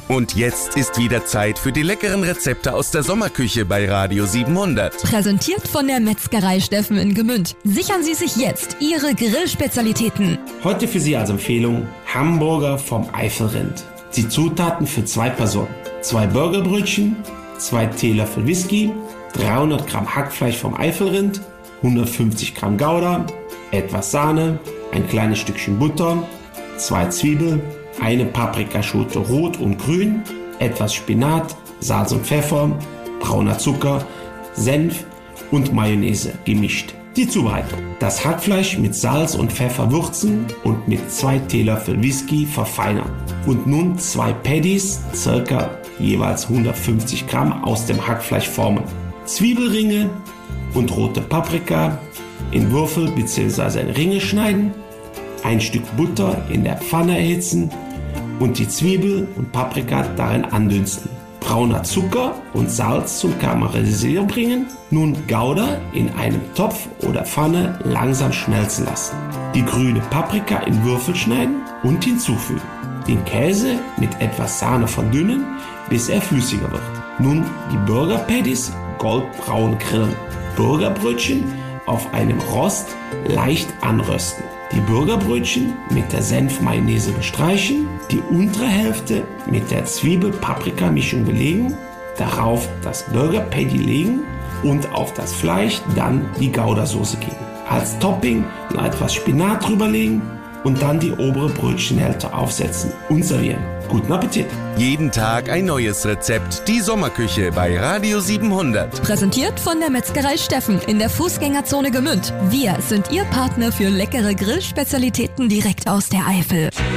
Und jetzt ist wieder Zeit für die leckeren Rezepte aus der Sommerküche bei Radio 700. Präsentiert von der Metzgerei Steffen in Gmünd. Sichern Sie sich jetzt Ihre Grillspezialitäten. Heute für Sie als Empfehlung Hamburger vom Eifelrind. Die Zutaten für 2 Personen: 2 Burgerbrötchen, 2 Teelöffel Whisky, 300 Gramm Hackfleisch vom Eifelrind, 150 Gramm Gouda, etwas Sahne, ein kleines Stückchen Butter, 2 Zwiebeln, eine Paprikaschote rot und grün, etwas Spinat, Salz und Pfeffer, brauner Zucker, Senf und Mayonnaise gemischt. Die Zubereitung: Das Hackfleisch mit Salz und Pfeffer würzen und mit 2 Teelöffel Whisky verfeinern. Und nun 2 Patties, circa jeweils 150 Gramm, aus dem Hackfleisch formen. Zwiebelringe und rote Paprika in Würfel bzw. in Ringe schneiden. Ein Stück Butter in der Pfanne erhitzen und die Zwiebel und Paprika darin andünsten. Brauner Zucker und Salz zum Karamellisieren bringen. Nun Gouda in einem Topf oder Pfanne langsam schmelzen lassen. Die grüne Paprika in Würfel schneiden und hinzufügen. Den Käse mit etwas Sahne verdünnen, bis er flüssiger wird. Nun die Burger Patties goldbraun grillen. Burgerbrötchen auf einem Rost leicht anrösten. Die Burgerbrötchen mit der Senf-Mayonnaise bestreichen, die untere Hälfte mit der Zwiebel-Paprika-Mischung belegen, darauf das Burger-Patty legen und auf das Fleisch dann die Gouda-Soße geben. Als Topping noch etwas Spinat drüberlegen und dann die obere Brötchenhälfte aufsetzen und servieren. Guten Appetit! Jeden Tag ein neues Rezept. Die Sommerküche bei Radio 700. Präsentiert von der Metzgerei Steffen in der Fußgängerzone Gmünd. Wir sind Ihr Partner für leckere Grillspezialitäten direkt aus der Eifel.